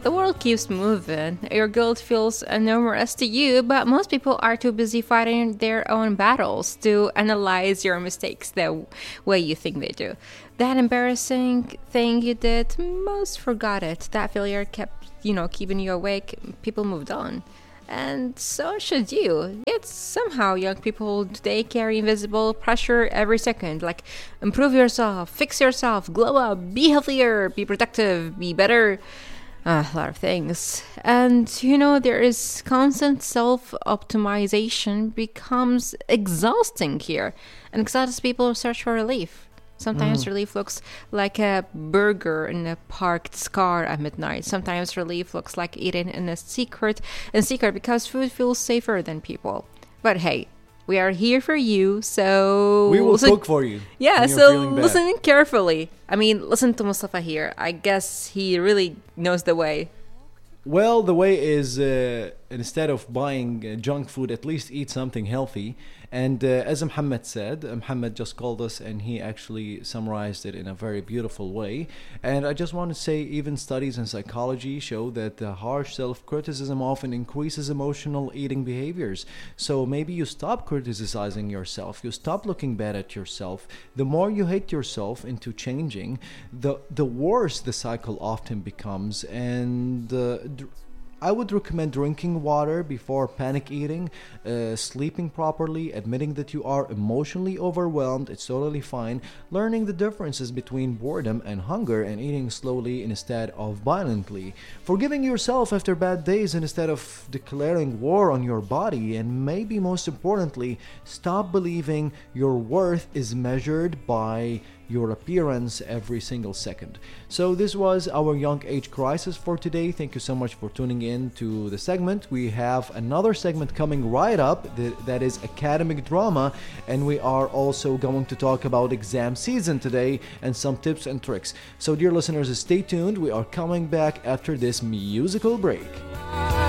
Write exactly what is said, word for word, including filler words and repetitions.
The world keeps moving. Your guilt feels enormous to you, but most people are too busy fighting their own battles to analyze your mistakes the way you think they do. That embarrassing thing you did, most forgot it. That failure kept, you know, keeping you awake. People moved on. And so should you. It's somehow young people today carry invisible pressure every second. Like, improve yourself, fix yourself, glow up, be healthier, be productive, be better. Uh, a lot of things. And, you know, there is constant self-optimization becomes exhausting here. And exhausted people search for relief. Sometimes mm. relief looks like a burger in a parked car at midnight. Sometimes relief looks like eating in a secret, in secret because food feels safer than people. But hey, we are here for you, so... We will listen, cook for you. Yeah, so listen carefully. I mean, listen to Mustafa here. I guess he really knows the way. Well, the way is uh, instead of buying uh, junk food, at least eat something healthy. And uh, as Muhammad said, uh, Muhammad just called us and he actually summarized it in a very beautiful way. And I just want to say, even studies in psychology show that uh, harsh self-criticism often increases emotional eating behaviors. So maybe you stop criticizing yourself, you stop looking bad at yourself. The more you hate yourself into changing, the, the worse the cycle often becomes. And uh, d- I would recommend drinking water before panic eating, uh, sleeping properly, admitting that you are emotionally overwhelmed, it's totally fine, learning the differences between boredom and hunger, and eating slowly instead of violently, forgiving yourself after bad days instead of declaring war on your body, and maybe most importantly, stop believing your worth is measured by your appearance every single second. So this was our young age crisis for today. Thank you so much for tuning in to the segment. We have another segment coming right up that is academic drama, and we are also going to talk about exam season today and some tips and tricks. So dear listeners, stay tuned. We are coming back after this musical break.